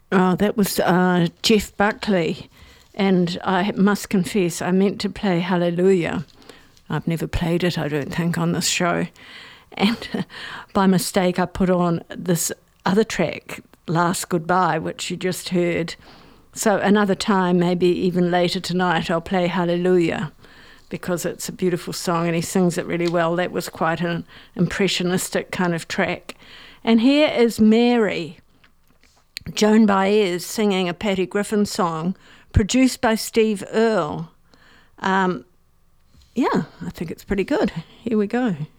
Oh, that was Jeff Buckley. And I must confess, I meant to play Hallelujah. I've never played it, I don't think, on this show. And by mistake, I put on this other track, Last Goodbye, which you just heard. So another time, maybe even later tonight, I'll play Hallelujah, because it's a beautiful song and he sings it really well. That was quite an impressionistic kind of track. And here is Mary, Joan Baez singing a Patty Griffin song produced by Steve Earle. Yeah, I think it's pretty good. Here we go.